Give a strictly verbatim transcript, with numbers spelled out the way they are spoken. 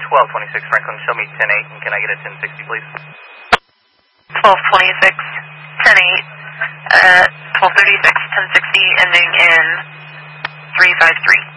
twelve twenty-six Franklin, show me ten eight, and can I get a ten sixty, please? twelve twenty-six, ten eight, uh, twelve thirty-six, ten sixty, ending in three five three.